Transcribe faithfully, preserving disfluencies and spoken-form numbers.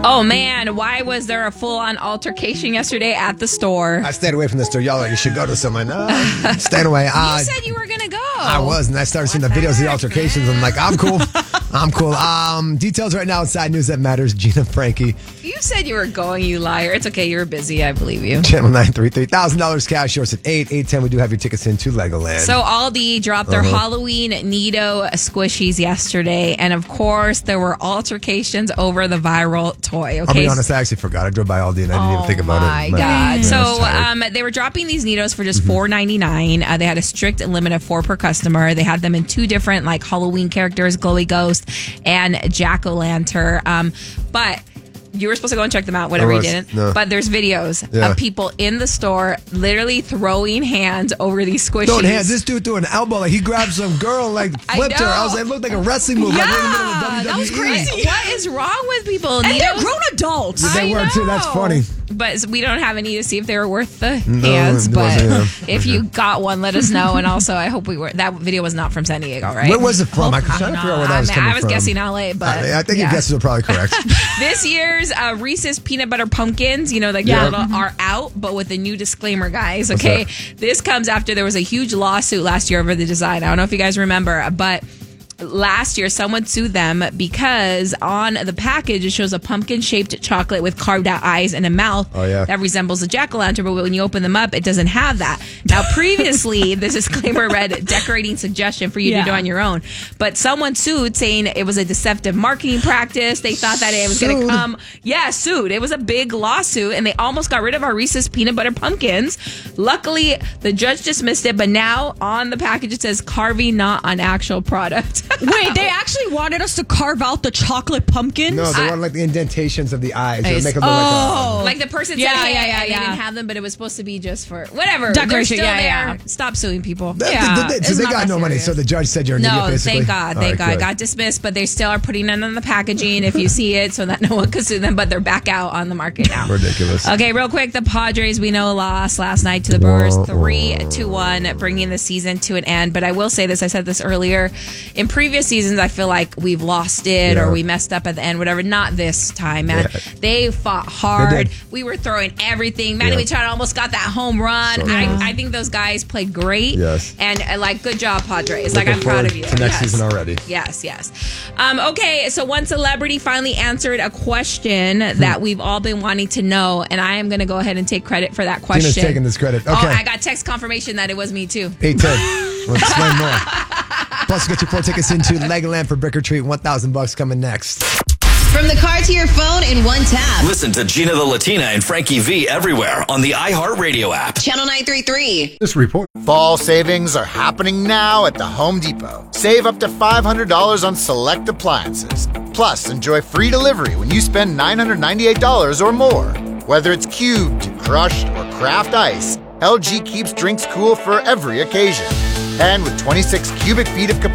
Oh, man. Why was there a full-on altercation yesterday at the store? I stayed away from the store. Y'all like, you should go to somewhere. No, staying away. Uh, you said you were going to go. I was, and I started seeing the videos of the altercations. I'm like, I'm cool. I'm cool. Um, details right now inside News That Matters. Gina, Frankie. You said you were going, you liar. It's okay. You were busy. I believe you. Channel nine three three. one thousand dollars cash. Yours at eight, eight ten. We do have your tickets into Legoland. So Aldi dropped their Uh-huh. Halloween Neato squishies yesterday. And, of course, there were altercations over the viral toy. Okay? I'll be honest, I actually forgot. I drove by Aldi and I didn't Oh even think about my it. God. Yeah, I was So tired. um, they were dropping these Neatos for just four ninety-nine. Uh, they had a strict limit of four per customer. They had them in two different like Halloween characters, Glowy Ghost and Jack-O-Lantern. Um, but you were supposed to go and check them out, whatever I you was, didn't. no. But there's videos Yeah. of people in the store literally throwing hands over these squishies. Throwing hands. This dude threw an elbow. Like he grabbed some girl, like I flipped her. know. I was like, it looked like a wrestling move. Like we're in the middle of Yeah, W W E. that was crazy. What is wrong with people? And they're Neatos- grown adults. They I were too. That's know. funny. But we don't have any to see if they were worth the No, hands. it But wasn't, yeah. if you got one, let us know. And also, I hope we were. That video was not from San Diego, right? Where was it from? I was trying to figure out where that was I, coming I was from. guessing L A, but I, I think yeah. your guesses are probably correct. This year's uh, Reese's peanut butter pumpkins, you know, like Yeah. the little are out, but with a new disclaimer, guys. Okay, that? this comes after there was a huge lawsuit last year over the design. I don't know if you guys remember, but last year someone sued them because on the package it shows a pumpkin-shaped chocolate with carved out eyes and a mouth Oh, yeah. that resembles a jack-o'-lantern, but when you open them up, it doesn't have that. Now, previously, this disclaimer read decorating suggestion for you Yeah. to do on your own, but someone sued saying it was a deceptive marketing practice. They thought that it was going to Sued? come. Yeah, sued. It was a big lawsuit, and they almost got rid of our Reese's peanut butter pumpkins. Luckily, the judge dismissed it, but now on the package it says carving, not on actual product. Wait, they actually wanted us to carve out the chocolate pumpkins? No, they I- wanted like the indentations of the eyes. It would Eyes. make them look Oh. like Like the person Yeah, said, hey, yeah, yeah, and they yeah. didn't have them, but it was supposed to be just for whatever. Decoration, They're still yeah, there. yeah. Stop suing people. a... That- Yeah, that- that- so it's they not got that no money. serious. So the judge said you're an idiot, No, basically. thank God. All Thank right, God. good. Got dismissed, but they still are putting it on the packaging if you see it so that no one could sue them, but they're back out on the market now. Ridiculous. Okay, real quick. The Padres, we know, lost last night to the Brewers Wah, three wah. to one, bringing the season to an end. But I will say this, I said this earlier. In previous seasons, I feel like we've lost it Yeah. or we messed up at the end, whatever. Not this time, man. Yeah. They fought hard. They did. We were throwing everything. Manny Yeah. Machado almost got that home run. So I, close. I think those guys played great. Yes. And uh, like, good job, Padres. Like, Looking I'm proud of forward you. to next Yes. season already. Yes, yes. Um, okay, so one celebrity finally answered a question that we've all been wanting to know, and I am going to go ahead and take credit for that question. Tina's taking this credit. Oh, Okay. I got text confirmation that it was me too. eight ten. We'll explain more. Plus, get your four tickets into Legoland for Brick or Treat. one thousand bucks coming next. From the car to your phone in one tap. Listen to Gina the Latina and Frankie V everywhere on the iHeartRadio app. Channel nine three three. This report. Fall savings are happening now at the Home Depot. Save up to five hundred dollars on select appliances. Plus, enjoy free delivery when you spend nine hundred ninety-eight dollars or more. Whether it's cubed, crushed, or craft ice, L G keeps drinks cool for every occasion. And with twenty-six cubic feet of capacity,